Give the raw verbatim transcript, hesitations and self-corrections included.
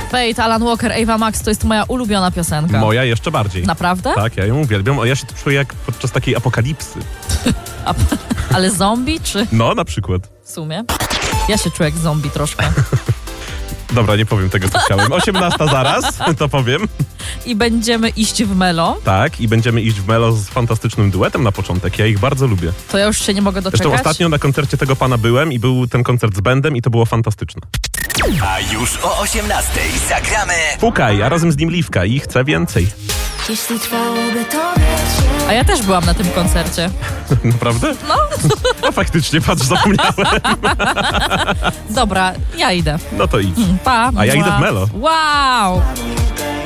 Fate, Alan Walker, Ava Max to jest moja ulubiona piosenka. Moja jeszcze bardziej. Naprawdę? Tak, ja ją uwielbiam. O, ja się czuję jak podczas takiej apokalipsy. A, ale zombie czy No, na przykład. w sumie? Ja się czuję jak zombie troszkę. Dobra, nie powiem tego, co chciałem. osiemnasta zaraz, to powiem. I będziemy iść w Melo. Tak, i będziemy iść w Melo z fantastycznym duetem na początek. Ja ich bardzo lubię. To ja już się nie mogę doczekać. Zresztą ostatnio na koncercie tego pana byłem i był ten koncert z bandem i to było fantastyczne. A już o osiemnastej zagramy Pukaj, a razem z nim Liwka i chcę więcej. Jeśli trwałoby to wiecie. A ja też byłam na tym koncercie. Naprawdę? No. A faktycznie, patrz, zapomniałem. Dobra, ja idę. No to idź. Pa. A ja idę w Melo. Wow.